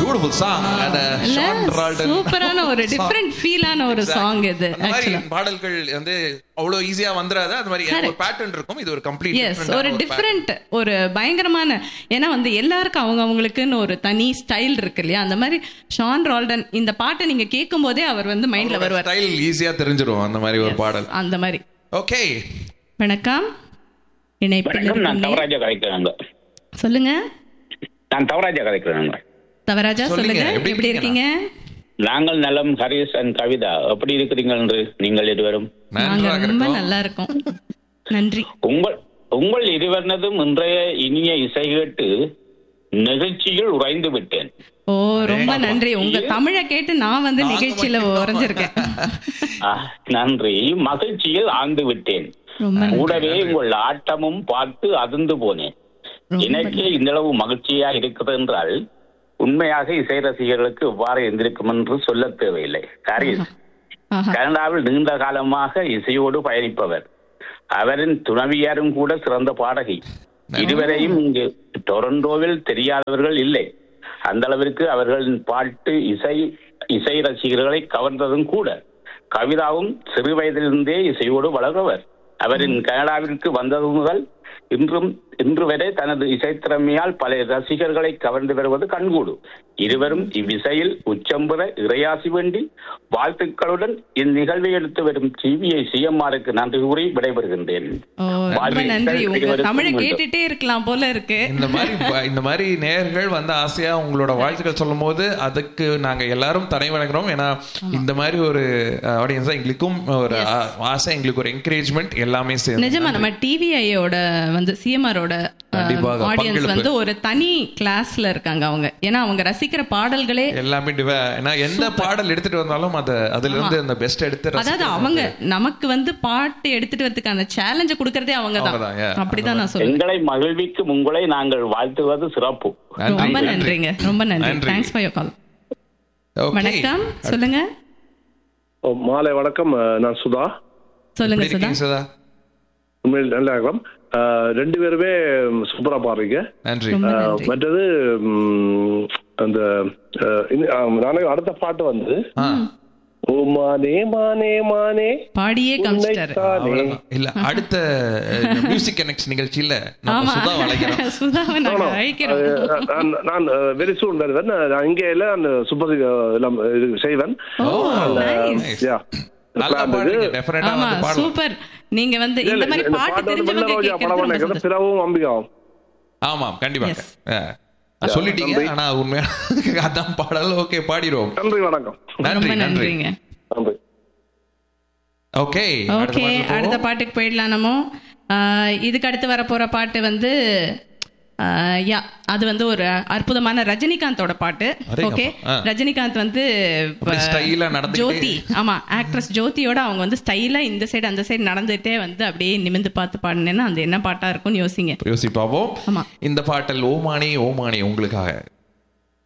Beautiful song. சூப்பரான ஒரு different ஃபீலான ஒரு சாங் இது. பாடல்கள் வந்து அவ்வளவு ஈஸியா வந்துராது. அது மாதிரி ஒரு பேட்டர்ன் இருக்கும். இது ஒரு கம்ப்ளீட் ஒரு டிஃபரெண்ட் ஒரு பயங்கரமான, ஏன்னா வந்து எல்லாருக்கும் அவங்களுக்குன்னு ஒரு தனி ஸ்டைல் இருக்கு இல்லையா? அந்த மாதிரி ஷான் ரால்டன் இந்த பாட்டை நீங்க கேட்கும் போதே அவர் வந்து மைண்ட்ல வருவார். ஸ்டைல் ஈஸியா தெரிஞ்சிரும் அந்த மாதிரி ஒரு பாடல். அந்த மாதிரி. ஓகே, வணக்கம். நான் தவராஜா கதைக்கிறேன். சொல்லுங்க. நான் தவராஜா கதைக்கிறேன். தவராஜா சொல்லுங்க, எப்படி இருக்கீங்க? நாங்கள் நலம். ஹரிஸ் அண்ட் கவிதா எப்படி இருக்கிறீங்க என்று நீங்கள் இருவரும்? ரொம்ப நல்லா இருக்கோம், நன்றி. உங்கள் இருவரதும் இன்றைய இனிய இசை கேட்டு நிகழ்ச்சியில் உறைந்து விட்டேன். ஓ, ரொம்ப நன்றி. உங்க தமிழை கேட்டு நான் வந்து நிகழ்ச்சியில உறைஞ்சிருக்கேன். நன்றி. மகிழ்ச்சியில் ஆழ்ந்து விட்டேன். கூடவே உங்கள் ஆட்டமும் பார்த்து அதிர்ந்து போனேன். எனக்கே இந்த அளவு மகிழ்ச்சியா இருக்கிறது என்றால் உண்மையாக இசை ரசிகர்களுக்கு எவ்வாறு இருந்திருக்கும் என்று சொல்ல தேவையில்லை. ஹாரிஸ் கனடாவில் நீண்ட காலமாக இசையோடு பயணிப்பவர். அவரின் துணைவியாரும் கூட சிறந்த பாடகி. இதுவரையும் இங்கு டொரண்டோவில் தெரியாதவர்கள் இல்லை. அந்த அளவிற்கு அவர்களின் பாட்டு இசை ரசிகர்களை கவர்ந்ததும் கூட. கவிதாவும் சிறு வயதிலிருந்தே இசையோடு வளர்ந்தவர். அவரின் கனடாவிற்கு வந்தது முதல் இன்று வரை தனது இசைத்திறமையால் பல ரசிகர்களை கவர்ந்து வருவது கண்கூடு. இருவரும் இவ்விசையில் உச்சம்பெற இறையாசி வேண்டி வாழ்த்துக்களுடன் இந்நிகழ்வை எடுத்து வரும் டிவிஐ சிஎம்ஆருக்கு நன்றி கூறி விடைபெறுகின்றேன். தமிழை கேட்டுட்டே இருக்கலாம் போல இருக்கு. இந்த மாதிரி நேயர்கள் வந்து ஆசையா உங்களோட வாழ்த்துக்கள் சொல்லும் போது அதுக்கு நாங்க எல்லாரும் தலை வணங்குறோம். ஏன்னா இந்த மாதிரி ஒரு ஆடியன்ஸா எங்களுக்கும் ஒரு ஆசை, எங்களுக்கு ஒரு என்கரேஜ்மெண்ட் எல்லாமே சேர்ந்து. நிஜமா நம்ம டிவிஐயோட வந்து சிஎம்ஆரோட ஆடியன்ஸ் வந்து ஒரு தனி கிளாஸ்ல இருக்காங்க அவங்க. ஏன்னா அவங்க ரசிக்கிற பாடல்களே எல்லாமே எந்த பாடல் எடுத்துட்டு வந்தாலும் அதுல இருந்து அந்த பெஸ்ட் எடுத்து, அதாவது அவங்க நமக்கு வந்து பாட்டு எடுத்துட்டு வரதுக்கான சேலஞ்ச கொடுக்கறதே அவங்க தான். அப்படிதான் நான் சொல்றேன். எங்களை மகிழ்விக்கும் உங்களை நாங்கள் வாழ்த்துவது சிறப்பு. ரொம்ப நன்றிங்க, ரொம்ப நன்றி. தேங்க்ஸ் ஃபார் யுவர் கால். வணக்கம், சொல்லுங்க. மாலை வணக்கம், நான் சுதா. சொல்லுங்க சுதா. உண்மையில் நல்லா இருக்கும். ரெண்டு பேருமே சூப்பரா பாடுறீங்க. நன்றி. மற்றது அந்த நானே அடுத்த பாட்டு வந்து ஓ மானே மானே மானே பாடியே காமிச்சிட்டாரு. இல்ல, அடுத்த மியூசிக் கனெக்ட் நிகழ்ச்சியில நம்ம சுதாவை அழைக்கிறோம். சுதாவை நாங்க அழைக்கிறோம். நான் வெரி சூன் வருவேன். நான் இங்கே இல்ல, அந்த சூப்பர் எல்லாம் செய்வேன். சூப்பர். நீங்க வந்து இந்த மாதிரி பாட்டு தெரிஞ்சவங்க கேக்குறது பிறவும் அம்பிகாவும். ஆமா, கண்டிப்பா சொல்லிட்டீங்க. ஆனா உண்மையா அதான் பாடல். ஓகே, பாடிடுவோம். நன்றி, வணக்கம். நன்றி, நன்றிங்க. ஓகே, அடுத்த பாட்டுக்கு போயிடலாம். நம்ம இதுக்கு அடுத்து வர போற பாட்டு வந்து அது வந்து ஒரு அற்புதமான ரஜினிகாந்தோட பாட்டு. ஓகே, ரஜினிகாந்த் வந்து ஜோதி, ஆமா, ஆக்ட்ரஸ் ஜோதியோட அவங்க வந்து ஸ்டைலா இந்த சைடு அந்த சைடு நடந்துட்டே வந்து அப்படியே நிமிந்து பார்த்து பாடுனேன்னா அந்த என்ன பாட்டா இருக்கும்னு யோசிப்பாவோம். இந்த பாட்டல் ஓமானே ஓமானே உங்களுக்காக.